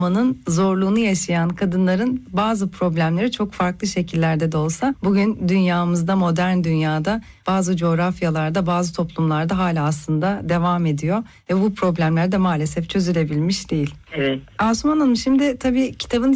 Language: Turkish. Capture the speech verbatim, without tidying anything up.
olmanın zorluğunu yaşayan kadınların bazı problemleri çok farklı şekillerde de olsa bugün dünyamızda, modern dünyada bazı coğrafyalarda, bazı toplumlarda hala aslında devam ediyor ve bu problemler de maalesef çözülebilmiş değil. Evet. Asuman Hanım, şimdi tabii kitabın